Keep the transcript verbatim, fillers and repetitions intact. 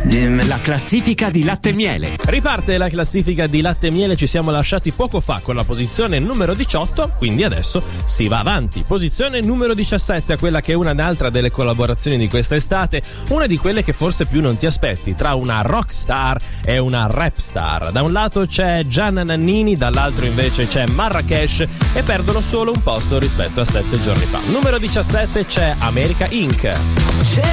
La classifica di Latte e Miele. Riparte la classifica di Latte e Miele, ci siamo lasciati poco fa con la posizione numero diciotto, quindi adesso si va avanti. Posizione numero diciassette, a quella che è una un'altra delle collaborazioni di questa estate, una di quelle che forse più non ti aspetti, tra una rock star e una rap star. Da un lato c'è Gianna Nannini, dall'altro invece c'è Marrakesh, e perdono solo un posto rispetto a sette giorni fa. Numero diciassette c'è America Incorporated.